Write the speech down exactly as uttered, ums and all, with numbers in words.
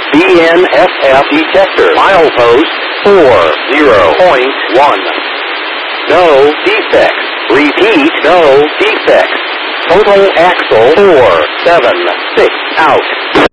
B N S F detector. Milepost four zero point one. No defects. Repeat, no defects. Total axle four seven six out.